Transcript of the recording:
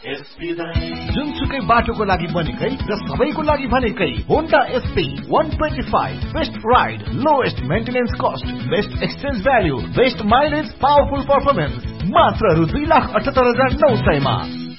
जुनसुकै बाटोको लागि बनेकै र सबैको लागि भनेकै Honda SP 125 best ride, lowest maintenance cost, best exchange value, best mileage, powerful performance, मात्र रु 2,78,900 मा।